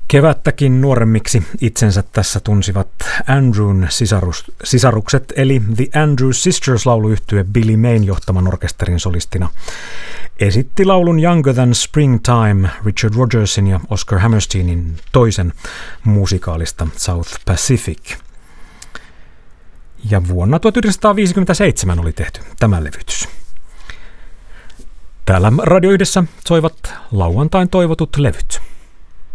Kevättäkin nuoremmiksi itsensä tässä tunsivat Andrewn sisarukset, eli The Andrews Sisters -lauluyhtye Billy Mayn johtaman orkesterin solistina. Esitti laulun Younger Than Springtime Richard Rodgersin ja Oscar Hammersteinin toisen musikaalista South Pacific. Ja vuonna 1957 oli tehty tämä levytys. Täällä Radio Yhdessä soivat lauantain toivotut levyt.